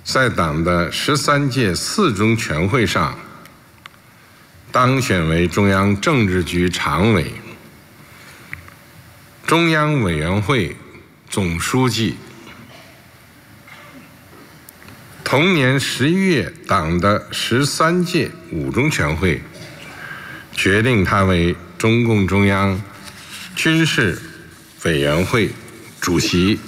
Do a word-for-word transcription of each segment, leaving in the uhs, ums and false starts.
在党的十三届四中全会上当选为中央政治局常委、中央委员会总书记。同年十一月，党的十三届五中全会决定他为中共中央军事委员会主席，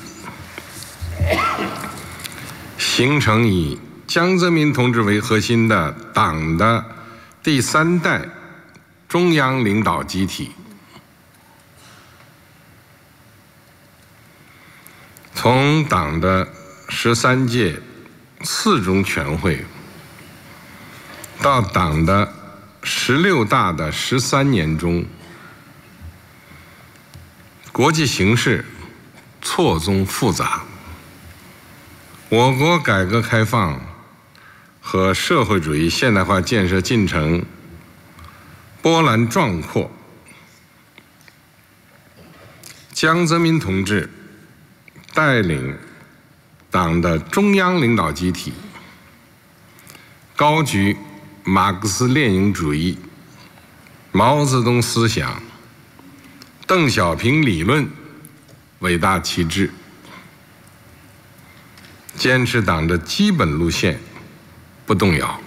形成以江泽民同志为核心的党的第三代中央领导集体。从党的十三届四中全会到党的十六大的十三年中，国际形势错综复杂，我国改革开放和社会主义现代化建设进程波澜壮阔。江泽民同志带领党的中央领导集体，高举马克思列宁主义、毛泽东思想、邓小平理论伟大旗帜，坚持党的基本路线不动摇，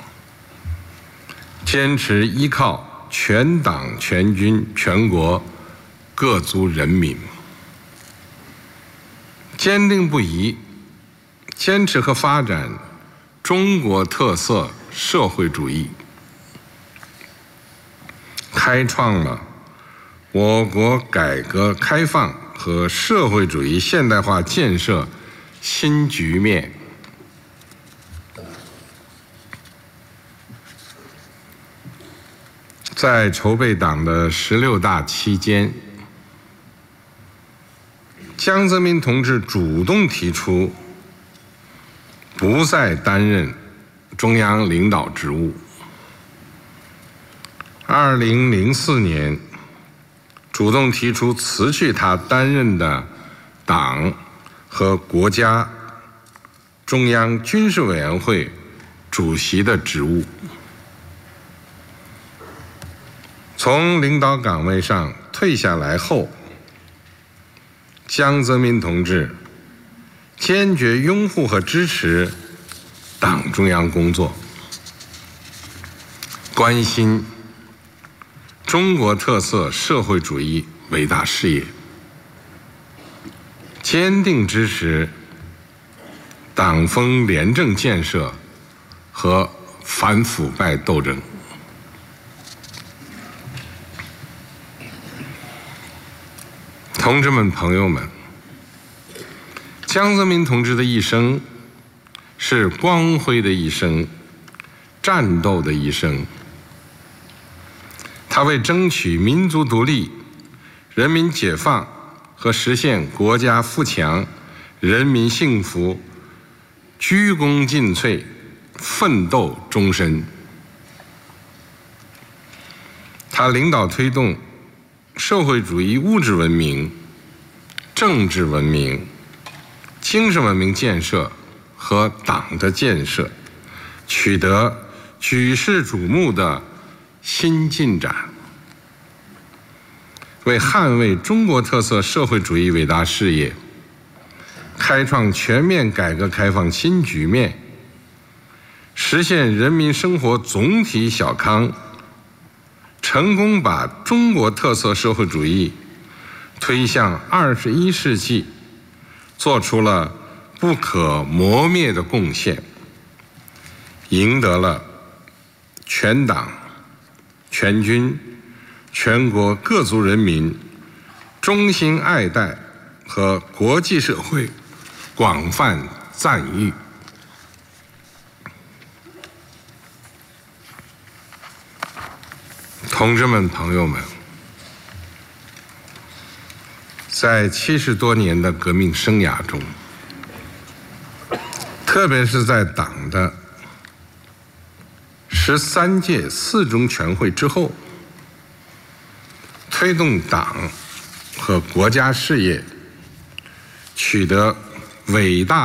坚持依靠全党全军全国各族人民，坚定不移坚持和发展中国特色社会主义，开创了我国改革开放和社会主义现代化建设新局面。在筹备党的十六大期间，江泽民同志主动提出不再担任中央领导职务。二零零四年，主动提出辞去他担任的党和国家中央军事委员会主席的职务。从领导岗位上退下来后，江泽民同志坚决拥护和支持党中央工作，关心中国特色社会主义伟大事业，坚定支持党风廉政建设和反腐败斗争。同志们、朋友们，江泽民同志的一生是光辉的一生，战斗的一生。他为争取民族独立、人民解放和实现国家富强、人民幸福鞠躬尽瘁，奋斗终身。他领导推动社会主义物质文明、政治文明、精神文明建设和党的建设取得举世瞩目的新进展，为捍卫中国特色社会主义伟大事业，开创全面改革开放新局面，实现人民生活总体小康，成功把中国特色社会主义推向二十一世纪，做出了不可磨灭的贡献，赢得了全党、全军、全国各族人民衷心爱戴和国际社会广泛赞誉。同志们、朋友们，在七十多年的革命生涯中，特别是在党的十三届四中全会之后，推动党和国家事业取得伟大